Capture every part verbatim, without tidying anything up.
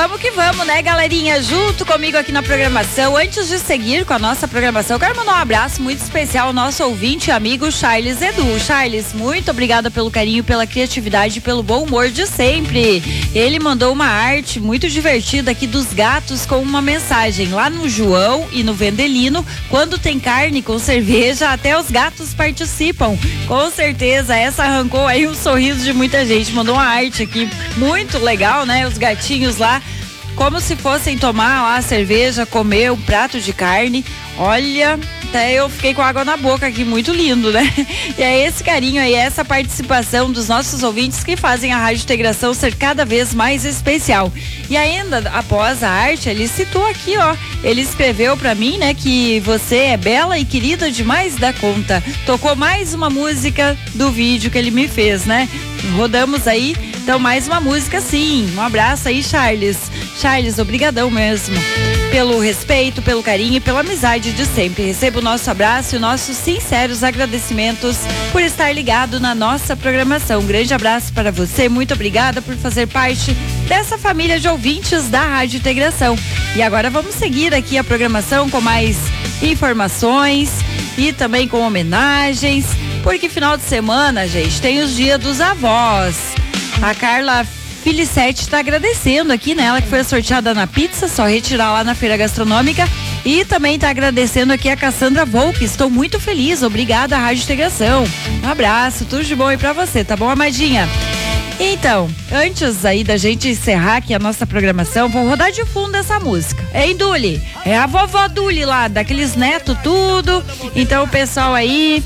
Vamos que vamos, né, galerinha? Junto comigo aqui na programação. Antes de seguir com a nossa programação, eu quero mandar um abraço muito especial ao nosso ouvinte e amigo Charles Edu. Charles, muito obrigada pelo carinho, pela criatividade e pelo bom humor de sempre. Ele mandou uma arte muito divertida aqui dos gatos com uma mensagem. Lá no João e no Vendelino, quando tem carne com cerveja, até os gatos participam. Com certeza, essa arrancou aí um sorriso de muita gente. Mandou uma arte aqui muito legal, né? Os gatinhos lá, como se fossem tomar lá a cerveja, comer um prato de carne. Olha, até eu fiquei com água na boca aqui, muito lindo, né? E é esse carinho aí, essa participação dos nossos ouvintes que fazem a Rádio Integração ser cada vez mais especial. E ainda, após a arte, ele citou aqui, ó, ele escreveu pra mim, né, que você é bela e querida demais da conta. Tocou mais uma música do vídeo que ele me fez, né? Rodamos aí, então mais uma música sim. Um abraço aí, Charles. Charles, obrigadão mesmo pelo respeito, pelo carinho e pela amizade de sempre. Receba o nosso abraço e nossos sinceros agradecimentos por estar ligado na nossa programação. Um grande abraço para você, muito obrigada por fazer parte dessa família de ouvintes da Rádio Integração. E agora vamos seguir aqui a programação com mais informações e também com homenagens, porque final de semana, gente, tem os dias dos avós. A Carla Felicete está agradecendo aqui, né? Ela que foi sorteada na pizza, só retirar lá na feira gastronômica. E também está agradecendo aqui a Cassandra Volk. Estou muito feliz, obrigada à Rádio Integração. Um abraço, tudo de bom aí pra você, tá bom, amadinha? Então, antes aí da gente encerrar aqui a nossa programação, vou rodar de fundo essa música. Hein, Duli? É a vovó Duli lá, daqueles netos tudo. Então o pessoal aí,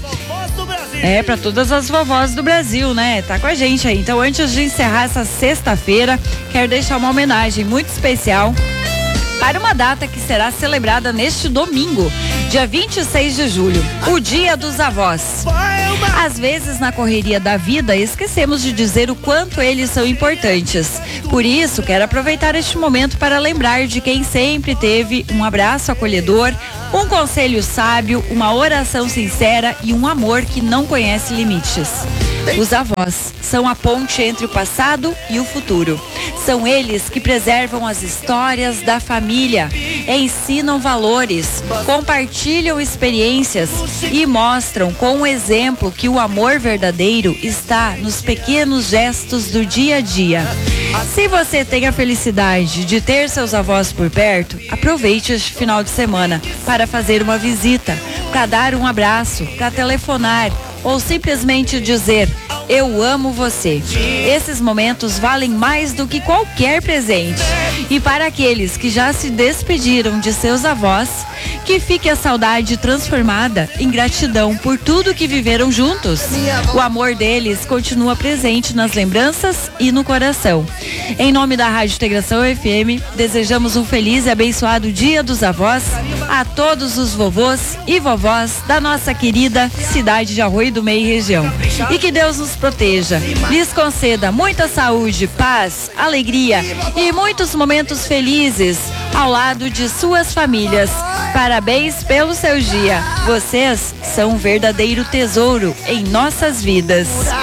é, pra todas as vovós do Brasil, né? Tá com a gente aí. Então, antes de encerrar essa sexta-feira, quero deixar uma homenagem muito especial para uma data que será celebrada neste domingo, dia vinte e seis de julho, o Dia dos Avós. Às vezes, na correria da vida, esquecemos de dizer o quanto eles são importantes. Por isso, quero aproveitar este momento para lembrar de quem sempre teve um abraço acolhedor, um conselho sábio, uma oração sincera e um amor que não conhece limites. Os avós são a ponte entre o passado e o futuro. São eles que preservam as histórias da família, ensinam valores, compartilham experiências e mostram com o exemplo que o amor verdadeiro está nos pequenos gestos do dia a dia. Se você tem a felicidade de ter seus avós por perto, aproveite este final de semana para fazer uma visita, para dar um abraço, para telefonar ou simplesmente dizer: eu amo você. Esses momentos valem mais do que qualquer presente. E para aqueles que já se despediram de seus avós, que fique a saudade transformada em gratidão por tudo que viveram juntos. O amor deles continua presente nas lembranças e no coração. Em nome da Rádio Integração F M, desejamos um feliz e abençoado Dia dos Avós a todos os vovôs e vovós da nossa querida cidade de Arroio do Meio e região. E que Deus nos proteja, lhes conceda muita saúde, paz, alegria e muitos momentos felizes ao lado de suas famílias. Parabéns pelo seu dia. Vocês são um verdadeiro tesouro em nossas vidas.